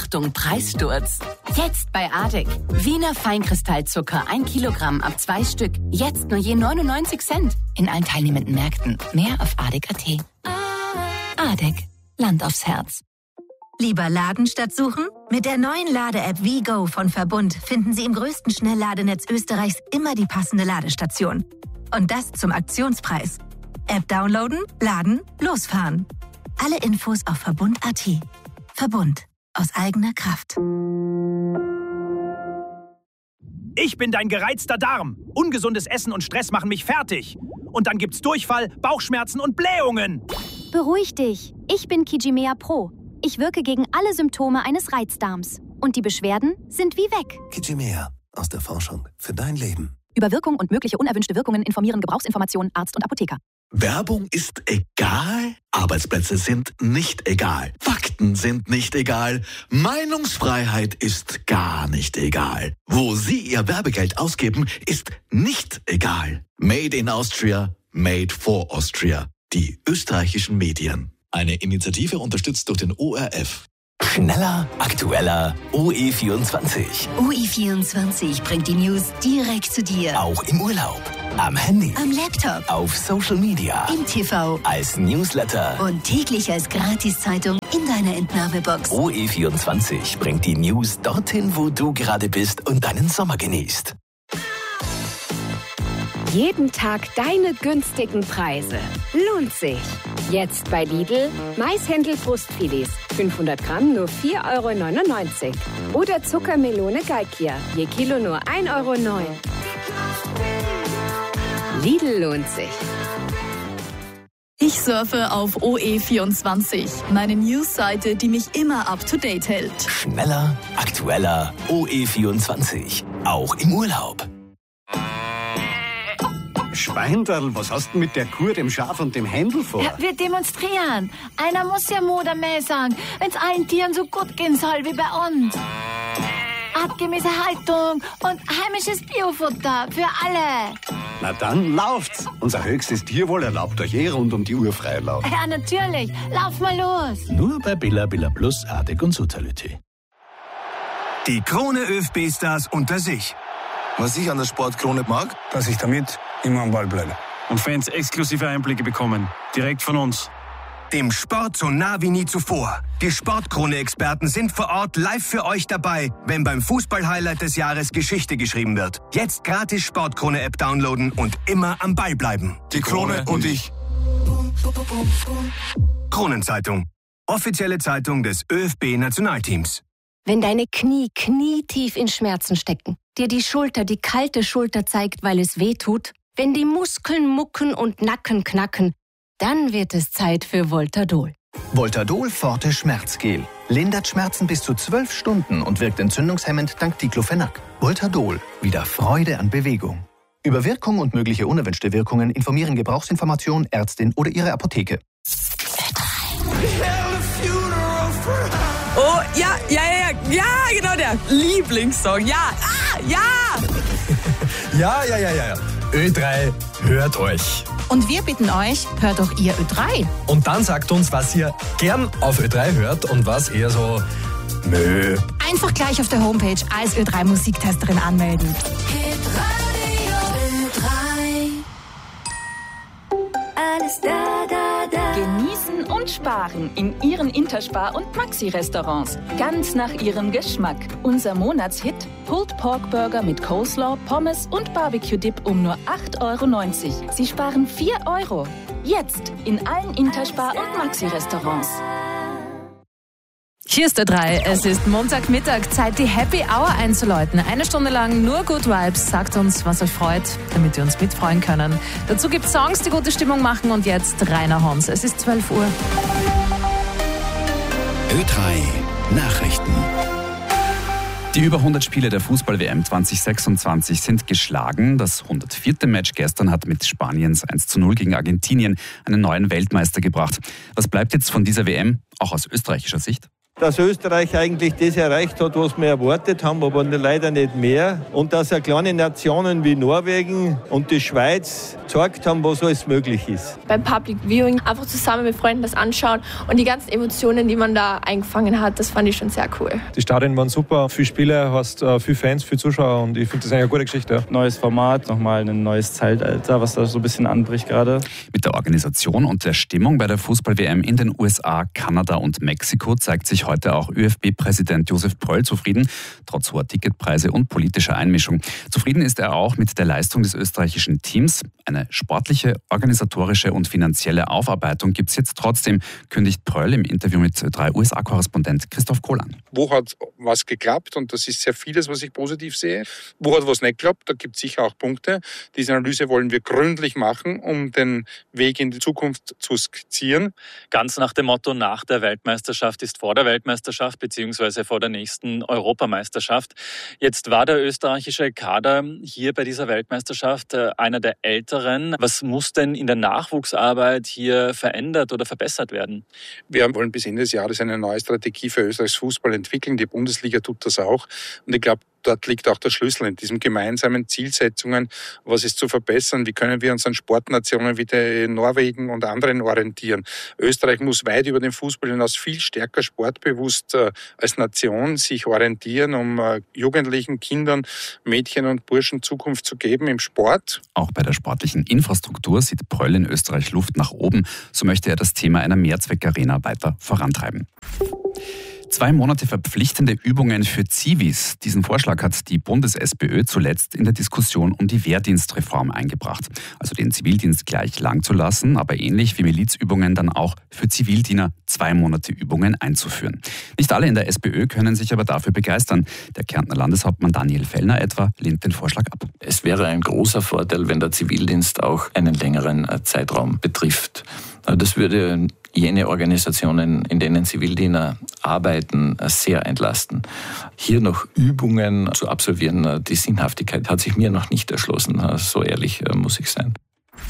Achtung, Preissturz. Jetzt bei ADEC. Wiener Feinkristallzucker 1 Kilogramm ab 2 Stück. Jetzt nur je 99 Cent. In allen teilnehmenden Märkten. Mehr auf ADEC.at. ADEC. Land aufs Herz. Lieber laden statt suchen? Mit der neuen Lade-App WeGo von Verbund finden Sie im größten Schnellladenetz Österreichs immer die passende Ladestation. Und das zum Aktionspreis. App downloaden, laden, losfahren. Alle Infos auf Verbund.at. Verbund. Aus eigener Kraft. Ich bin dein gereizter Darm. Ungesundes Essen und Stress machen mich fertig. Und dann gibt's Durchfall, Bauchschmerzen und Blähungen. Beruhig dich. Ich bin Kijimea Pro. Ich wirke gegen alle Symptome eines Reizdarms. Und die Beschwerden sind wie weg. Kijimea. Aus der Forschung für dein Leben. Über Wirkung und mögliche unerwünschte Wirkungen informieren Gebrauchsinformationen Arzt und Apotheker. Werbung ist egal, Arbeitsplätze sind nicht egal, Fakten sind nicht egal, Meinungsfreiheit ist gar nicht egal. Wo Sie Ihr Werbegeld ausgeben, ist nicht egal. Made in Austria, made for Austria. Die österreichischen Medien. Eine Initiative unterstützt durch den ORF. Schneller, aktueller, OE24. OE24 bringt die News direkt zu dir. Auch im Urlaub, am Handy, Am Laptop, auf Social Media, im TV als Newsletter. und täglich als Gratiszeitung in deiner Entnahmebox. OE24 bringt die News dorthin, wo du gerade bist und deinen Sommer genießt. Jeden Tag deine günstigen Preise. Lohnt sich. Jetzt bei Lidl Maishändel-Brustfilets. 500 Gramm nur 4,99 €. Oder Zuckermelone Galkia. Je Kilo nur 1,09 €. Lidl lohnt sich. Ich surfe auf OE24, meine Newsseite, die mich immer up-to-date hält. Schneller, aktueller, OE24. Auch im Urlaub. Schweinderl, was hast du mit der Kuh, dem Schaf und dem Händel vor? Ja, wir demonstrieren. Einer muss ja Mutter mehr sagen, wenn es allen Tieren so gut gehen soll wie bei uns. Artgemäße Haltung und heimisches Biofutter für alle. Na dann lauft's. Unser höchstes Tierwohl erlaubt euch rund um die Uhr Freilauf. Ja, natürlich. Lauf mal los. Nur bei Billa Billa Plus, ADEC und Sutalité. Die Krone ÖFB-Stars unter sich. Was ich an der Sportkrone mag, dass ich damit immer am Ball bleibe. Und Fans exklusive Einblicke bekommen. Direkt von uns. Dem Sport so nah wie nie zuvor. Die Sportkrone-Experten sind vor Ort live für euch dabei, wenn beim Fußball-Highlight des Jahres Geschichte geschrieben wird. Jetzt gratis Sportkrone-App downloaden und immer am Ball bleiben. die Krone und ich. Kronenzeitung. Offizielle Zeitung des ÖFB-Nationalteams. Wenn deine Knie knietief in Schmerzen stecken, dir die Schulter, die kalte Schulter zeigt, weil es weh tut, wenn die Muskeln mucken und Nacken knacken, dann wird es Zeit für Voltadol. Voltadol Forte Schmerzgel. Lindert Schmerzen bis zu 12 Stunden und wirkt entzündungshemmend dank Diclofenac. Voltadol. Wieder Freude an Bewegung. Über Wirkung und mögliche unerwünschte Wirkungen informieren Gebrauchsinformation, Ärztin oder Ihre Apotheke. Oh, ja, genau der Lieblingssong, ja. Ja. Ö3, hört euch. Und wir bitten euch, hört doch ihr Ö3. Und dann sagt uns, was ihr gern auf Ö3 hört und was eher so nö. Einfach gleich auf der Homepage als Ö3 Musiktesterin anmelden. Alles da. Genießen und sparen in Ihren Interspar- und Maxi-Restaurants. Ganz nach Ihrem Geschmack. Unser Monatshit: Pulled Pork Burger mit Coleslaw, Pommes und Barbecue-Dip um nur 8,90 €. Sie sparen 4 €. Jetzt in allen Interspar- und Maxi-Restaurants. Hier ist Ö3. Es ist Montagmittag, Zeit, die Happy Hour einzuläuten. 1 Stunde lang nur Good Vibes. Sagt uns, was euch freut, damit wir uns mitfreuen können. Dazu gibt es Songs, die gute Stimmung machen. Und jetzt Rainer Hons. Es ist 12 Uhr. Ö3 Nachrichten. Die über 100 Spiele der Fußball-WM 2026 sind geschlagen. Das 104. Match gestern hat mit Spaniens 1:0 gegen Argentinien einen neuen Weltmeister gebracht. Was bleibt jetzt von dieser WM, auch aus österreichischer Sicht? dass Österreich eigentlich das erreicht hat, was wir erwartet haben, aber leider nicht mehr. Und dass kleine Nationen wie Norwegen und die Schweiz gezeigt haben, was alles möglich ist. Beim Public Viewing einfach zusammen mit Freunden das anschauen und die ganzen Emotionen, die man da eingefangen hat, das fand ich schon sehr cool. Die Stadien waren super, viele Spiele, hast viele Fans, viele Zuschauer und ich finde das eine gute Geschichte. Neues Format, nochmal ein neues Zeitalter, was da so ein bisschen anbricht gerade. Mit der Organisation und der Stimmung bei der Fußball-WM in den USA, Kanada und Mexiko zeigt sich heute auch ÖFB-Präsident Josef Pröll zufrieden, trotz hoher Ticketpreise und politischer Einmischung. Zufrieden ist er auch mit der Leistung des österreichischen Teams. Eine sportliche, organisatorische und finanzielle Aufarbeitung gibt es jetzt trotzdem, kündigt Pröll im Interview mit Ö3 USA-Korrespondent Christoph Kohl an. Wo hat was geklappt? Und das ist sehr vieles, was ich positiv sehe. Wo hat was nicht geklappt? Da gibt es sicher auch Punkte. Diese Analyse wollen wir gründlich machen, um den Weg in die Zukunft zu skizzieren. Ganz nach dem Motto, nach der Weltmeisterschaft ist vor der Weltmeisterschaft bzw. vor der nächsten Europameisterschaft. Jetzt war der österreichische Kader hier bei dieser Weltmeisterschaft einer der älteren. Was muss denn in der Nachwuchsarbeit hier verändert oder verbessert werden? Wir wollen bis Ende des Jahres eine neue Strategie für Österreichs Fußball entwickeln. Die Bundesliga tut das auch. Und ich glaube, dort liegt auch der Schlüssel in diesen gemeinsamen Zielsetzungen. Was ist zu verbessern? Wie können wir uns an Sportnationen wie Norwegen und anderen orientieren? Österreich muss weit über den Fußball hinaus viel stärker sportbewusst als Nation sich orientieren, um Jugendlichen, Kindern, Mädchen und Burschen Zukunft zu geben im Sport. Auch bei der sportlichen Infrastruktur sieht Pröll in Österreich Luft nach oben. So möchte er das Thema einer Mehrzweckarena weiter vorantreiben. 2 Monate verpflichtende Übungen für Zivis. Diesen Vorschlag hat die Bundes-SPÖ zuletzt in der Diskussion um die Wehrdienstreform eingebracht. Also den Zivildienst gleich lang zu lassen, aber ähnlich wie Milizübungen dann auch für Zivildiener 2 Monate Übungen einzuführen. Nicht alle in der SPÖ können sich aber dafür begeistern. Der Kärntner Landeshauptmann Daniel Fellner etwa lehnt den Vorschlag ab. Es wäre ein großer Vorteil, wenn der Zivildienst auch einen längeren Zeitraum betrifft. Das würde jene Organisationen, in denen Zivildiener arbeiten, sehr entlasten. Hier noch Übungen zu absolvieren, die Sinnhaftigkeit hat sich mir noch nicht erschlossen, so ehrlich muss ich sein.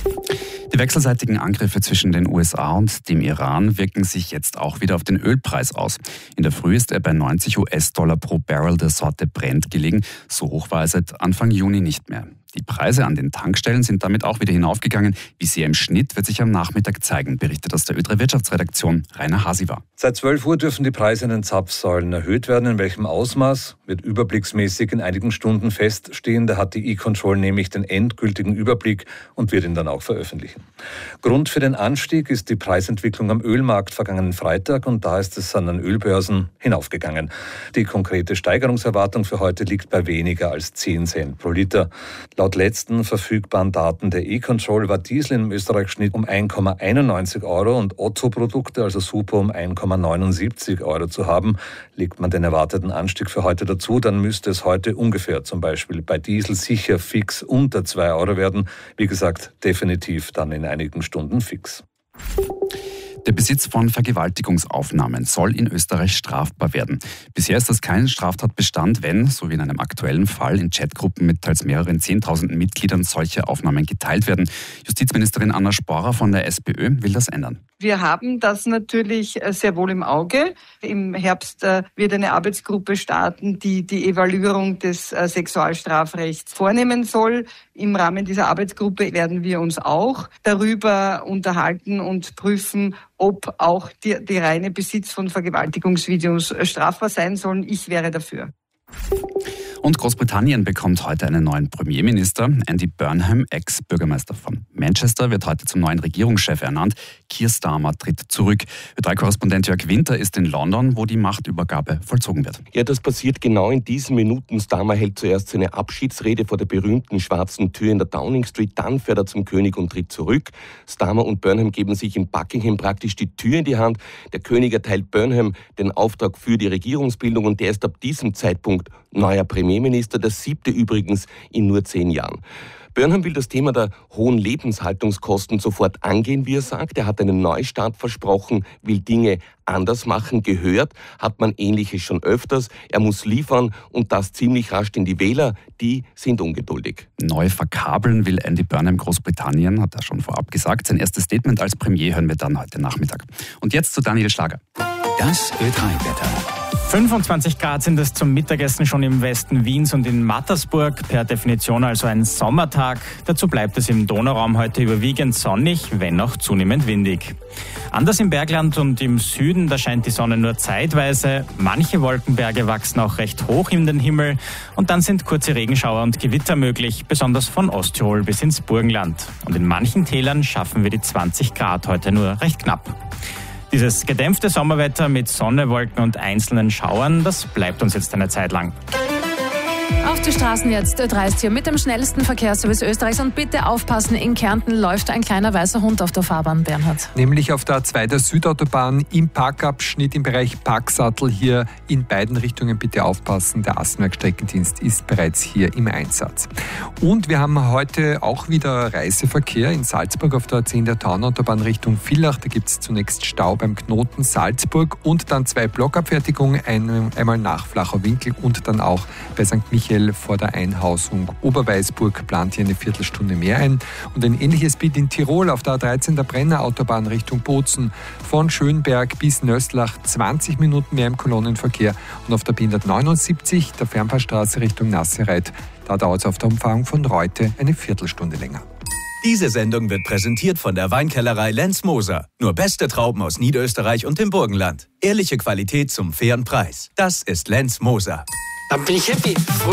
Die wechselseitigen Angriffe zwischen den USA und dem Iran wirken sich jetzt auch wieder auf den Ölpreis aus. In der Früh ist er bei $90 pro Barrel der Sorte Brent gelegen. So hoch war er seit Anfang Juni nicht mehr. Die Preise an den Tankstellen sind damit auch wieder hinaufgegangen. Wie sehr im Schnitt, wird sich am Nachmittag zeigen, berichtet aus der Ö3 Wirtschaftsredaktion Rainer Hasiwa. Seit 12 Uhr dürfen die Preise in den Zapfsäulen erhöht werden. In welchem Ausmaß wird überblicksmäßig in einigen Stunden feststehen. Da hat die E-Control nämlich den endgültigen Überblick und wird ihn dann auch veröffentlichen. Grund für den Anstieg ist die Preisentwicklung am Ölmarkt vergangenen Freitag und da ist es an den Ölbörsen hinaufgegangen. Die konkrete Steigerungserwartung für heute liegt bei weniger als 10 Cent pro Liter. Laut letzten verfügbaren Daten der E-Control war Diesel im Österreich-Schnitt um 1,91 € und Otto-Produkte, also Super, um 1,79 € zu haben. Legt man den erwarteten Anstieg für heute dazu, dann müsste es heute ungefähr zum Beispiel bei Diesel sicher fix unter 2 € werden. Wie gesagt, definitiv dann in einigen Stunden fix. Der Besitz von Vergewaltigungsaufnahmen soll in Österreich strafbar werden. Bisher ist das kein Straftatbestand, wenn, so wie in einem aktuellen Fall, in Chatgruppen mit teils mehreren 10.000 Mitgliedern solche Aufnahmen geteilt werden. Justizministerin Anna Sporer von der SPÖ will das ändern. Wir haben das natürlich sehr wohl im Auge. Im Herbst wird eine Arbeitsgruppe starten, die die Evaluierung des Sexualstrafrechts vornehmen soll. Im Rahmen dieser Arbeitsgruppe werden wir uns auch darüber unterhalten und prüfen, ob auch die reine Besitz von Vergewaltigungsvideos strafbar sein sollen. Ich wäre dafür. Und Großbritannien bekommt heute einen neuen Premierminister. Andy Burnham, Ex-Bürgermeister von Manchester, wird heute zum neuen Regierungschef ernannt. Keir Starmer tritt zurück. Ö3-Korrespondent Jörg Winter ist in London, wo die Machtübergabe vollzogen wird. Ja, das passiert genau in diesen Minuten. Starmer hält zuerst seine Abschiedsrede vor der berühmten schwarzen Tür in der Downing Street. Dann fährt er zum König und tritt zurück. Starmer und Burnham geben sich in Buckingham praktisch die Tür in die Hand. Der König erteilt Burnham den Auftrag für die Regierungsbildung und der ist ab diesem Zeitpunkt neuer Premierminister, der 7. übrigens in nur 10 Jahren. Burnham will das Thema der hohen Lebenshaltungskosten sofort angehen, wie er sagt. Er hat einen Neustart versprochen, will Dinge anders machen. Gehört hat man Ähnliches schon öfters. Er muss liefern und das ziemlich rasch, denn die Wähler, die sind ungeduldig. Neu verkabeln will Andy Burnham Großbritannien, hat er schon vorab gesagt. Sein erstes Statement als Premier hören wir dann heute Nachmittag. Und jetzt zu Daniel Schlager. Das Ö3-Wetter. 25 Grad sind es zum Mittagessen schon im Westen Wiens und in Mattersburg. Per Definition also ein Sommertag. Dazu bleibt es im Donauraum heute überwiegend sonnig, wenn auch zunehmend windig. Anders im Bergland und im Süden, da scheint die Sonne nur zeitweise. Manche Wolkenberge wachsen auch recht hoch in den Himmel. Und dann sind kurze Regenschauer und Gewitter möglich, besonders von Osttirol bis ins Burgenland. Und in manchen Tälern schaffen wir die 20 Grad heute nur recht knapp. Dieses gedämpfte Sommerwetter mit Sonne, Wolken und einzelnen Schauern, das bleibt uns jetzt eine Zeit lang. Auf die Straßen jetzt, Ö3 ist hier mit dem schnellsten Verkehrsservice Österreichs. Und bitte aufpassen, in Kärnten läuft ein kleiner weißer Hund auf der Fahrbahn, Bernhard. Nämlich auf der A2 der Südautobahn im Parkabschnitt im Bereich Parksattel. Hier in beiden Richtungen bitte aufpassen. Der Assenberg-Streckendienst ist bereits hier im Einsatz. Und wir haben heute auch wieder Reiseverkehr in Salzburg auf der A10 der Taunautobahn Richtung Villach. Da gibt es zunächst Stau beim Knoten Salzburg und dann 2 Blockabfertigungen, einmal nach Flacher Winkel und dann auch bei St. Michael vor der Einhausung Oberweißburg plant hier eine Viertelstunde mehr ein. Und ein ähnliches Bild in Tirol auf der A13 der Brenner Autobahn Richtung Bozen von Schönberg bis Nöstlach 20 Minuten mehr im Kolonnenverkehr. Und auf der B179 der Fernfahrstraße Richtung Nassereit, da dauert es auf der Umfahrung von Reute eine Viertelstunde länger. Diese Sendung wird präsentiert von der Weinkellerei Lenz Moser. Nur beste Trauben aus Niederösterreich und dem Burgenland. Ehrliche Qualität zum fairen Preis. Das ist Lenz Moser. Dann bin ich happy.